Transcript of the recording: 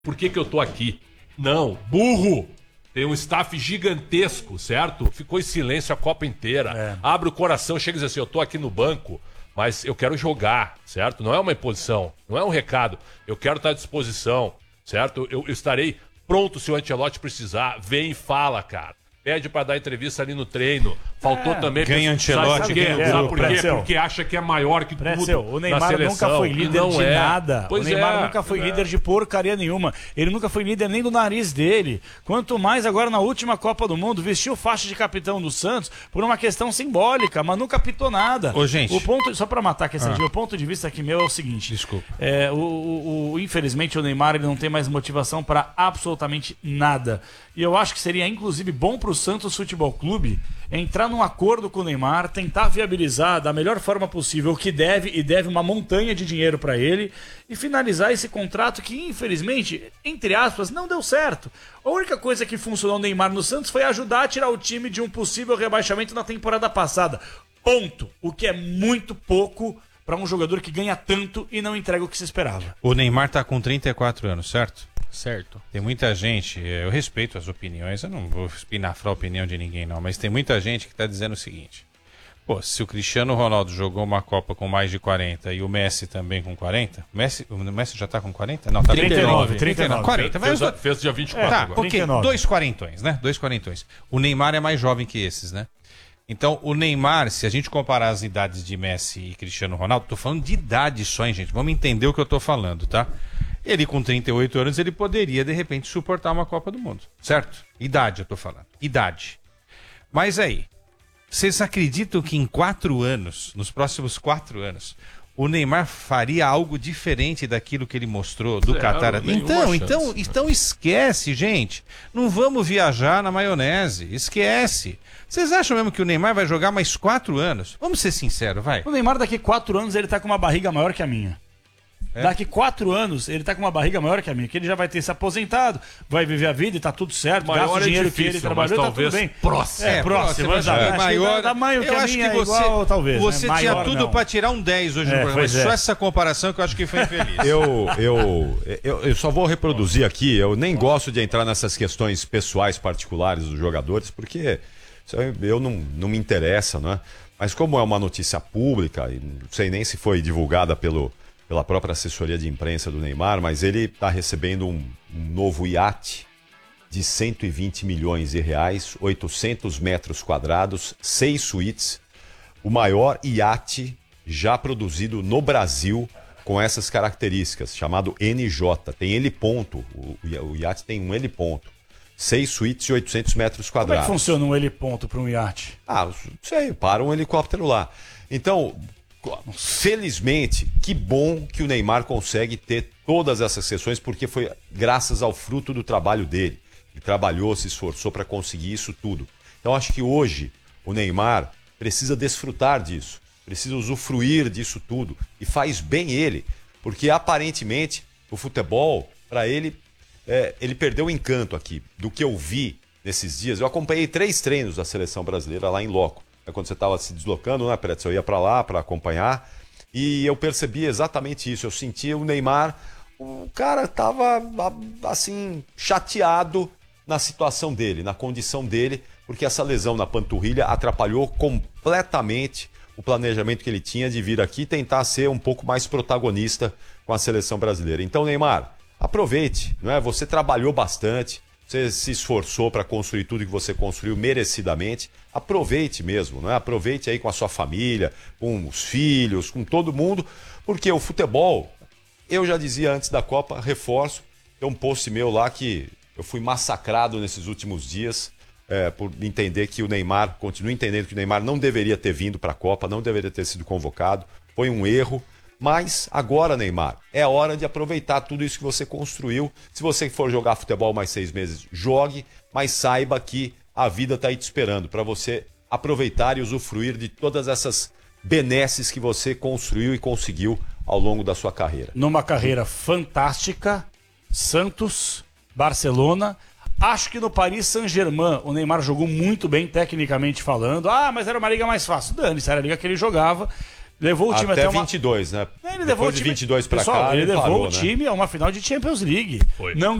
por que eu tô aqui? Não, burro! Tem um staff gigantesco, certo? Ficou em silêncio a Copa inteira. Abre o coração, chega e diz assim, eu tô aqui no banco, mas eu quero jogar, certo? Não é uma imposição, não é um recado. Eu quero estar à disposição, certo? Eu estarei pronto se o Ancelotti precisar. Vem e fala, cara. Pede pra dar entrevista ali no treino. Faltou também... Ganha Ancelotti. Sabe por quê? Porque acha que é maior que tudo O Neymar nunca foi líder de nada. O Neymar nunca foi líder de porcaria nenhuma. Ele nunca foi líder nem do nariz dele. Quanto mais agora na última Copa do Mundo, vestiu faixa de capitão do Santos por uma questão simbólica, mas nunca apitou nada. Ô, gente. Só pra matar a questão, o ponto de vista aqui meu é o seguinte. Desculpa. Infelizmente o Neymar ele não tem mais motivação pra absolutamente nada. E eu acho que seria inclusive bom pro Santos Futebol Clube entrar num acordo com o Neymar, tentar viabilizar da melhor forma possível o que deve uma montanha de dinheiro para ele e finalizar esse contrato que, infelizmente, entre aspas, não deu certo. A única coisa que funcionou no Neymar no Santos foi ajudar a tirar o time de um possível rebaixamento na temporada passada. Ponto. O que é muito pouco para um jogador que ganha tanto e não entrega o que se esperava. O Neymar tá com 34 anos, certo? Certo. Tem muita gente, eu respeito as opiniões, eu não vou espinafrar a opinião de ninguém não, mas tem muita gente que está dizendo o seguinte, pô, se o Cristiano Ronaldo jogou uma Copa com mais de 40 e o Messi também com 40, o Messi já tá com 40? Não, tá 39. 40. Fez dia 24 Tá, agora. ok, 39. dois quarentões, né? Dois quarentões. O Neymar é mais jovem que esses, né? Então, o Neymar, se a gente comparar as idades de Messi e Cristiano Ronaldo, tô falando de idade só, hein, gente? Vamos entender o que eu tô falando, tá? Ele com 38 anos, ele poderia, de repente, suportar uma Copa do Mundo, certo? Idade, eu tô falando. Idade. Mas aí, vocês acreditam que em 4 anos, nos próximos 4 anos, o Neymar faria algo diferente daquilo que ele mostrou do Qatar? Então esquece, gente. Não vamos viajar na maionese. Esquece. Vocês acham mesmo que o Neymar vai jogar mais 4 anos? Vamos ser sinceros, vai. O Neymar daqui 4 anos ele tá com uma barriga maior que a minha. Daqui 4 anos, ele tá com uma barriga maior que a minha, que ele já vai ter se aposentado, vai viver a vida e tá tudo certo, gasta o dinheiro que ele trabalhou, tá tudo bem. Próximo. Exato. Maior, tamanho que eu a acho minha que você, igual, talvez. você né? tinha Maior, tudo não. pra tirar um 10 hoje no programa, mas só essa comparação que eu acho que foi infeliz. Eu só vou reproduzir aqui, eu nem gosto de entrar nessas questões pessoais, particulares dos jogadores, porque não me interessa, né? Mas como é uma notícia pública, e não sei nem se foi divulgada pela própria assessoria de imprensa do Neymar, mas ele está recebendo um novo iate de 120 milhões de reais, 800 metros quadrados, 6 suítes, o maior iate já produzido no Brasil com essas características, chamado NJ. Tem heliponto, o iate tem um heliponto. 6 suítes e 800 metros Como é quadrados. que funciona um heliponto para um iate? Não sei, para um helicóptero lá. Então, felizmente, que bom que o Neymar consegue ter todas essas sessões, porque foi graças ao fruto do trabalho dele. Ele trabalhou, se esforçou para conseguir isso tudo. Então, acho que hoje o Neymar precisa desfrutar disso, precisa usufruir disso tudo. E faz bem ele, porque aparentemente o futebol, para ele, ele perdeu o encanto aqui. Do que eu vi nesses dias, eu acompanhei 3 treinos da seleção brasileira lá em loco. Quando você estava se deslocando, né, Pretz? Eu ia para lá para acompanhar e eu percebi exatamente isso. Eu sentia o Neymar, o cara estava assim, chateado na situação dele, na condição dele, porque essa lesão na panturrilha atrapalhou completamente o planejamento que ele tinha de vir aqui e tentar ser um pouco mais protagonista com a seleção brasileira. Então, Neymar, aproveite, não é? Você trabalhou bastante. Você se esforçou para construir tudo que você construiu merecidamente. Aproveite mesmo, né? Aproveite aí com a sua família, com os filhos, com todo mundo, porque o futebol, eu já dizia antes da Copa, reforço, tem um post meu lá que eu fui massacrado nesses últimos dias por entender que o Neymar, continuo entendendo que o Neymar não deveria ter vindo para a Copa, não deveria ter sido convocado, foi um erro. Mas agora, Neymar, é hora de aproveitar tudo isso que você construiu. Se você for jogar futebol mais 6 meses, jogue, mas saiba que a vida está aí te esperando para você aproveitar e usufruir de todas essas benesses que você construiu e conseguiu ao longo da sua carreira. Numa carreira fantástica, Santos, Barcelona. Acho que no Paris Saint-Germain o Neymar jogou muito bem tecnicamente falando. Mas era uma liga mais fácil. Dane-se, era a liga que ele jogava. Levou o time até 22, né? Ele levou Depois o time... de 22 pra Pessoal, cá, ele levou parou, o time a uma final de Champions League. Foi. Não